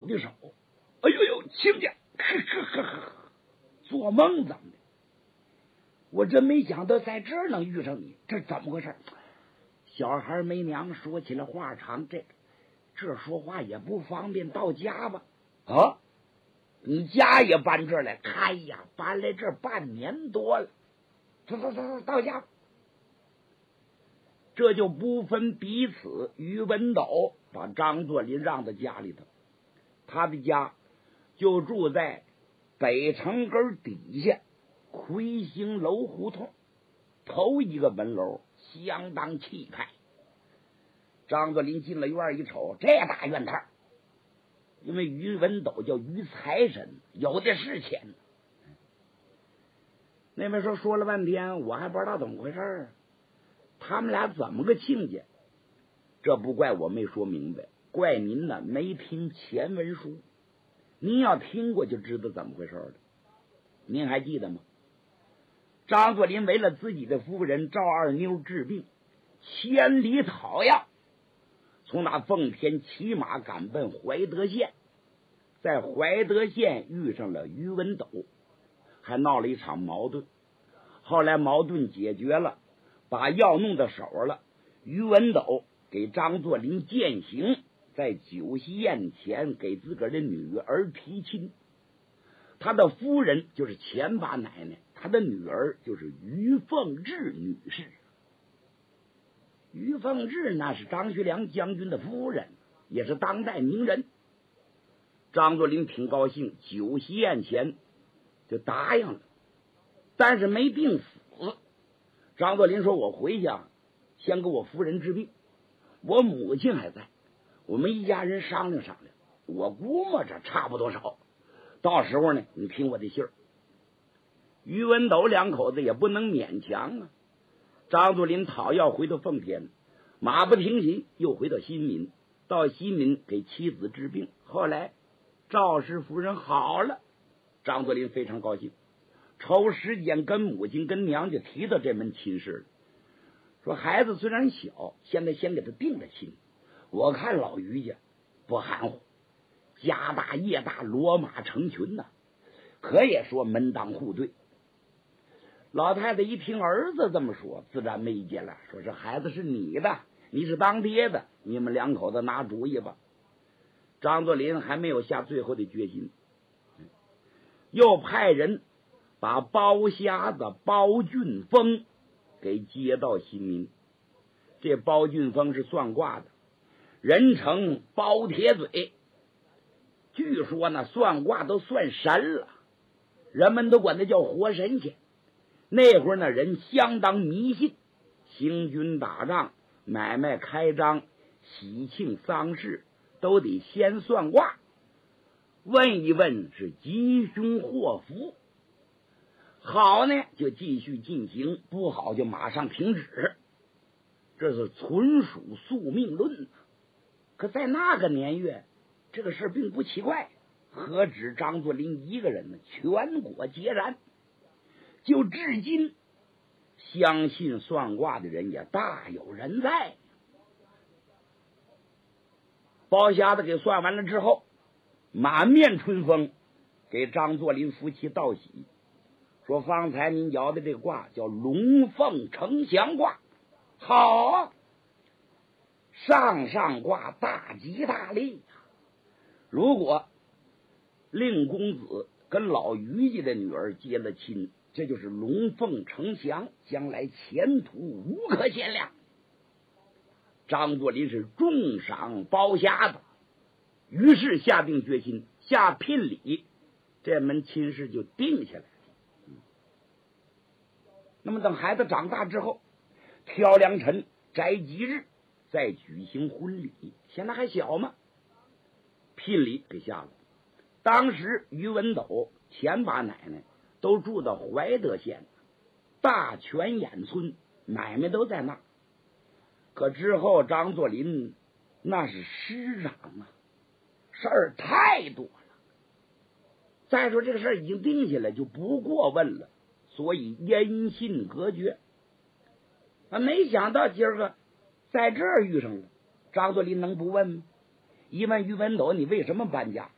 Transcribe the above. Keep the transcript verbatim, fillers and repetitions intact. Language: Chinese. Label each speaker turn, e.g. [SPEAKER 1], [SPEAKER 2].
[SPEAKER 1] 的手。哎呦呦，亲家，呵呵呵呵，做梦怎么的？我真没想到在这儿能遇上你，这怎么回事？小孩没娘，说起来话长，这这说话也不方便，到家吧？啊，你家也搬这儿来？哎呀，搬来这儿半年多了。走走走走，到家。这就不分彼此，于文斗把张作霖让到家里头，他的家就住在北城根底下魁星楼胡同头一个门楼，相当气派。张作霖进了院一瞅，这大院台，因为于文斗叫于财神，有的是钱。那边说说了半天，我还不知道怎么回事，他们俩怎么个亲家？这不怪我没说明白，怪您呢没听前文书。您要听过就知道怎么回事了。您还记得吗？张作霖为了自己的夫人赵二妞治病，千里讨要，从那奉天骑马赶奔怀德县，在怀德县遇上了于文斗，还闹了一场矛盾。后来矛盾解决了，把药弄到手了，于文斗给张作霖饯行，在酒席宴前给自个儿的女儿提亲。他的夫人就是钱八奶奶，他的女儿就是于凤至女士。于凤至那是张学良将军的夫人，也是当代名人。张作霖挺高兴，酒席宴前就答应了，但是没病死。张作霖说，我回去啊，先给我夫人治病，我母亲还在，我们一家人商量商量，我估摸着差不多少，到时候呢你听我的信儿。于文斗两口子也不能勉强啊。张作霖讨要回到奉天，马不停蹄又回到新民，到新民给妻子治病。后来赵氏夫人好了，张作霖非常高兴，抽时间跟母亲跟娘家提到这门亲事，说孩子虽然小，现在先给他定了亲。我看老于家不含糊，家大业大，骡马成群呐、啊，可也说门当户对。老太太一听儿子这么说，自然没意见了，说这孩子是你的，你是当爹的，你们两口子拿主意吧。张作霖还没有下最后的决心，又派人把包瞎子包俊峰给接到新民。这包俊峰是算卦的，人称包铁嘴，据说呢算卦都算神了，人们都管他叫活神仙。那会儿呢人相当迷信，行军打仗、买卖开张、喜庆丧事都得先算卦，问一问是吉凶祸福，好呢就继续进行，不好就马上停止，这是纯属宿命论。可在那个年月，这个事并不奇怪，何止张作霖一个人呢？全国皆然。就至今，相信算卦的人也大有人在。包瞎子给算完了之后，满面春风，给张作霖夫妻道喜，说方才您摇的这个卦叫龙凤呈祥卦，好啊，上上卦大吉大利呀！如果令公子跟老于家的女儿结了亲，这就是龙凤呈祥，将来前途无可限量。张作霖是重赏包瞎子，于是下定决心，下聘礼，这门亲事就定下来了。嗯、那么等孩子长大之后，挑良辰摘吉日，再举行婚礼。现在还小嘛，聘礼给下了。当时于文斗、钱八奶奶都住到怀德县大泉眼村，买卖都在那。可之后张作霖那是师长啊，事儿太多了。再说这个事儿已经定下来，就不过问了，所以音信隔绝。啊，没想到今儿个在这儿遇上了，张作霖能不问吗？一问于文斗，你为什么搬家？